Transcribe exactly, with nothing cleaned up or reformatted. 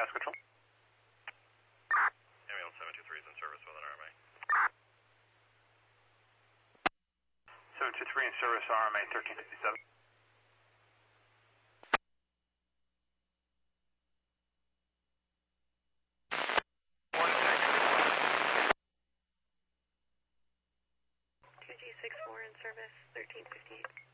Mass Control. Ambulance seven two three is in service with an R M A. seven two three in service, R M A thirteen fifty-seven. two G six four in service, thirteen fifty-eight.